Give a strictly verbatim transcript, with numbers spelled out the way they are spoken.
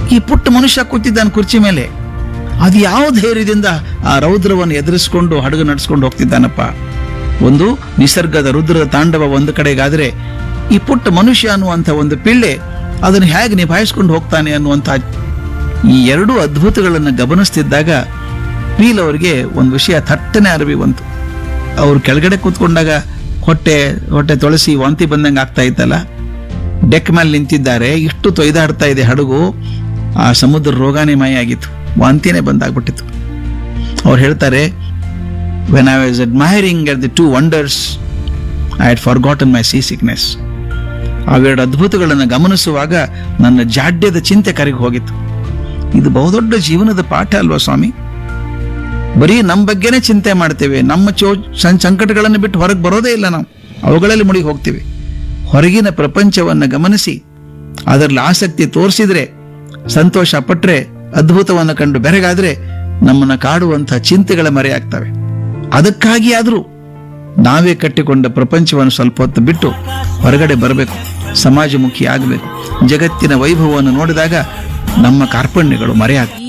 ಈ ಪುಟ್ಟ ಮನುಷ್ಯ ಕೂತಿದ್ದಾನೆ ಕುರ್ಚಿ ಮೇಲೆ. ಅದು ಯಾವ ಧೈರ್ಯದಿಂದ ಆ ರೌದ್ರವನ್ನು ಎದುರಿಸಿಕೊಂಡು ಹಡಗು ನಡೆಸ್ಕೊಂಡು ಹೋಗ್ತಿದ್ದಾನಪ್ಪ. ಒಂದು ನಿಸರ್ಗದ ರುದ್ರದ ತಾಂಡವ ಒಂದು ಕಡೆಗಾದ್ರೆ, ಈ ಪುಟ್ಟ ಮನುಷ್ಯ ಅನ್ನುವಂಥ ಒಂದು ಪಿಳ್ಳೆ ಅದನ್ನು ಹೇಗೆ ನಿಭಾಯಿಸ್ಕೊಂಡು ಹೋಗ್ತಾನೆ ಅನ್ನುವಂಥ ಈ ಎರಡೂ ಅದ್ಭುತಗಳನ್ನು ಗಮನಿಸ್ತಿದ್ದಾಗ ವೀಲ್ ಅವರಿಗೆ ಒಂದು ವಿಷಯ ಥಟ್ಟನೆ ಅರಿವಿ ಬಂತು. ಅವ್ರು ಕೆಳಗಡೆ ಕೂತ್ಕೊಂಡಾಗ ಹೊಟ್ಟೆ ಹೊಟ್ಟೆ ತೊಳಸಿ ವಾಂತಿ ಬಂದಂಗೆ ಆಗ್ತಾ ಇತ್ತಲ್ಲ, ಡೆಕ್ ಮೇಲೆ ನಿಂತಿದ್ದಾರೆ, ಇಷ್ಟು ತೊಯ್ದಾಡ್ತಾ ಇದೆ ಹಡಗು, ಆ ಸಮುದ್ರ ರೋಗಾನೇ ಮಯ ಆಗಿತ್ತು, ವಾಂತಿನೇ ಬಂದಾಗ್ಬಿಟ್ಟಿತ್ತು. ಅವ್ರು ಹೇಳ್ತಾರೆ, when I was admiring at the two wonders I had forgotten my sea sickness. ಅವೆರಡು ಅದ್ಭುತಗಳನ್ನು ಗಮನಿಸುವಾಗ ನನ್ನ ಜಾಡ್ಯದ ಚಿಂತೆ ಕರಗಿ ಹೋಗಿತ್ತು. ಇದು ಬಹುದೊಡ್ಡ ಜೀವನದ ಪಾಠ ಅಲ್ವಾ ಸ್ವಾಮಿ? ಬರೀ ನಮ್ಮ ಬಗ್ಗೆನೇ ಚಿಂತೆ ಮಾಡ್ತೇವೆ, ನಮ್ಮ ಚೋ ಸಂಕಟಗಳನ್ನು ಬಿಟ್ಟು ಹೊರಗೆ ಬರೋದೇ ಇಲ್ಲ, ನಾವು ಅವುಗಳಲ್ಲಿ ಮುಳುಗಿ ಹೋಗ್ತೀವಿ. ಹೊರಗಿನ ಪ್ರಪಂಚವನ್ನು ಗಮನಿಸಿ ಅದರಲ್ಲಿ ಆಸಕ್ತಿ ತೋರಿಸಿದ್ರೆ, ಸಂತೋಷ ಪಟ್ರೆ, ಅದ್ಭುತವನ್ನು ಕಂಡು ಬೆರಗಾದ್ರೆ ನಮ್ಮನ್ನು ಕಾಡುವಂಥ ಚಿಂತೆಗಳ ಮರೆಯಾಗ್ತವೆ. ಅದಕ್ಕಾಗಿ ಆದರೂ ನಾವೇ ಕಟ್ಟಿಕೊಂಡ ಪ್ರಪಂಚವನ್ನು ಸ್ವಲ್ಪ ಹೊತ್ತು ಬಿಟ್ಟು ಹೊರಗಡೆ ಬರಬೇಕು, ಸಮಾಜಮುಖಿ ಆಗಬೇಕು. ಜಗತ್ತಿನ ವೈಭವವನ್ನು ನೋಡಿದಾಗ ನಮ್ಮ ಕಾರ್ಪಣ್ಯಗಳು ಮರೆಯಾಗ್ತವೆ.